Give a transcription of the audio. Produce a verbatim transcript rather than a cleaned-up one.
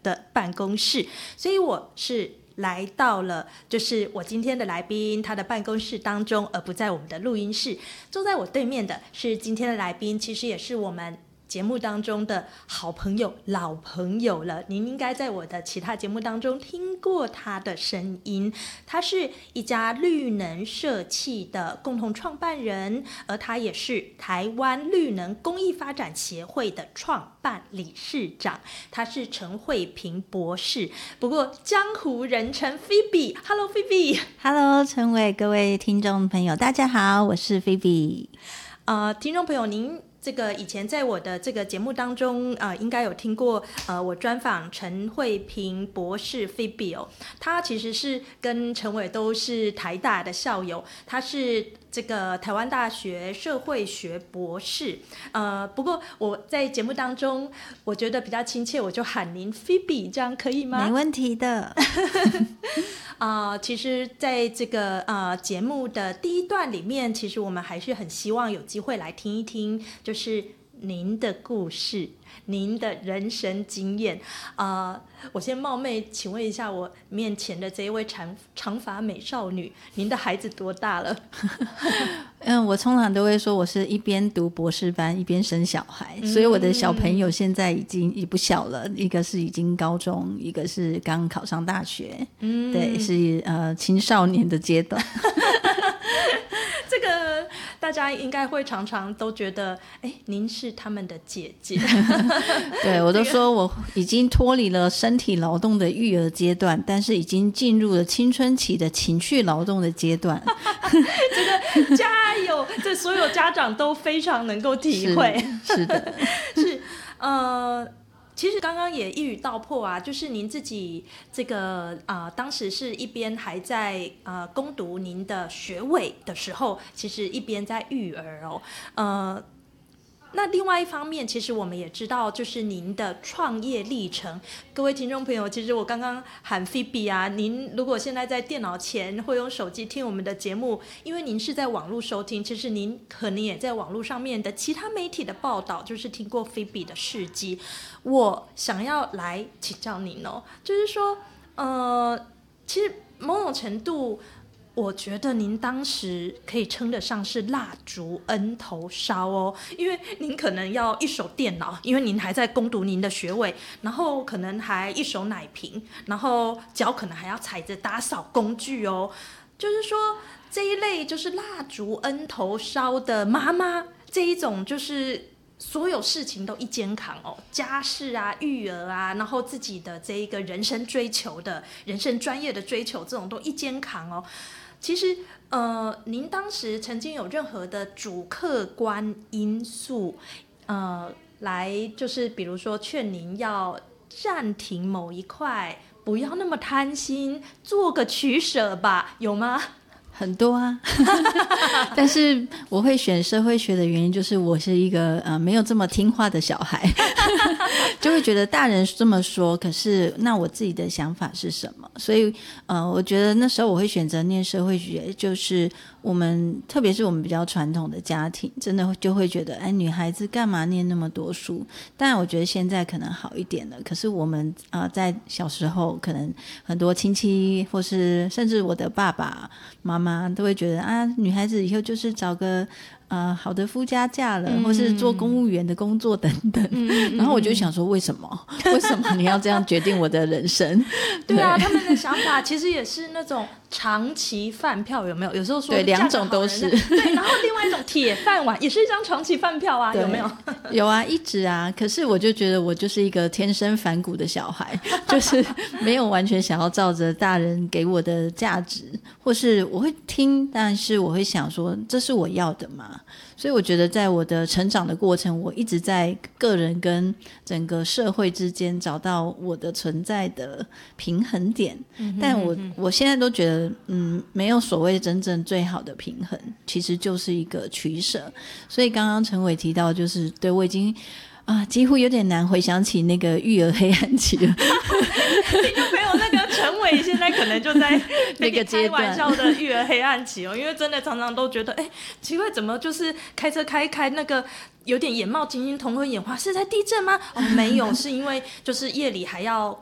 的办公室，所以我是来到了就是我今天的来宾他的办公室当中，而不在我们的录音室。坐在我对面的是今天的来宾，其实也是我们节目当中的好朋友老朋友了，您应该在我的其他节目当中听过他的声音。他是一家绿能社企的共同创办人，而他也是台湾绿能公益发展协会的创办理事长，他是陈慧萍博士，不过江湖人称 Phoebe。 Hello Phoebe。 Hello 陈伟，各位听众朋友大家好，我是 Phoebe。 呃，听众朋友，您这个以前在我的这个节目当中，呃，应该有听过，呃，我专访陈慧萍博士 Phoebe 哦，他其实是跟陈伟都是台大的校友，他是这个台湾大学社会学博士，呃，不过我在节目当中，我觉得比较亲切，我就喊您 Phoebe， 这样可以吗？ 没问题的。 呃，其实在这个呃节目的第一段里面，其实我们还是很希望有机会来听一听，就是您的故事，您的人生经验。呃，我先冒昧请问一下我面前的这一位长长发美少女，您的孩子多大了？ 嗯，我通常都会说我是一边读博士班一边生小孩，嗯，所以我的小朋友现在已经也不小了，一个是已经高中，一个是刚考上大学，嗯，对，是呃青少年的阶段。 这个大家应该会常常都觉得，哎，您是他们的姐姐。 对，我都说我已经脱离了身体劳动的育儿阶段，但是已经进入了青春期的情绪劳动的阶段。 这个加油，这所有家长都非常能够体会。 是, 是的， 是呃。其实刚刚也一语道破啊，就是您自己这个呃，当时是一边还在呃攻读您的学位的时候，其实一边在育儿哦，呃。那另外一方面，其实我们也知道，就是您的创业历程。各位听众朋友，其实我刚刚喊 Phoebe 啊，您如果现在在电脑前或用手机听我们的节目，因为您是在网络收听，其实您可能也在网络上面的其他媒体的报道，就是听过 Phoebe 的事迹。我想要来请教您哦，就是说，呃，其实某种程度，我觉得您当时可以称得上是蜡烛恩头烧哦，因为您可能要一手电脑，因为您还在攻读您的学位，然后可能还一手奶瓶，然后脚可能还要踩着打扫工具哦。就是说这一类就是蜡烛恩头烧的妈妈，这一种就是所有事情都一肩扛哦，家事啊、育儿啊，然后自己的这一个人生追求的人生专业的追求，这种都一肩扛哦。其实呃，您当时曾经有任何的主客观因素呃，来就是比如说劝您要暂停某一块，不要那么贪心，做个取舍吧，有吗？ 很多啊。但是我会选社会学的原因就是我是一个呃没有这么听话的小孩。就会觉得大人这么说，可是那我自己的想法是什么？所以呃，我觉得那时候我会选择念社会学，就是我们特别是我们比较传统的家庭，真的就会觉得哎，女孩子干嘛念那么多书？当然我觉得现在可能好一点了，可是我们呃在小时候可能很多亲戚或是甚至我的爸爸妈妈都会觉得啊，女孩子以后就是找个呃，好的夫家嫁了，嗯，或是做公务员的工作等等，嗯，然后我就想说为什么为什么你要这样决定我的人生？ 对啊，他们的想法其实也是那种长期饭票，有没有？有时候说对，两种都是。 对，然后另外一种铁饭碗也是一张长期饭票啊，有没有？ 有啊，一直啊。可是我就觉得我就是一个天生反骨的小孩，就是没有完全想要照着大人给我的价值，或是我会听，但是我会想说这是我要的吗？所以我觉得在我的成长的过程，我一直在个人跟整个社会之间找到我的存在的平衡点，嗯，但我我现在都觉得嗯，没有所谓真正最好的平衡，其实就是一个取舍。所以刚刚陈伟提到就是对我已经啊，几乎有点难回想起那个育儿黑暗期了。 听众朋友，那个陈伟现在可能就在那个开玩笑的育儿黑暗期哦，因为真的常常都觉得，哎，奇怪，怎么就是开车开一开那个有点眼冒金星、瞳孔眼花，是在地震吗？哦，没有，是因为就是夜里还要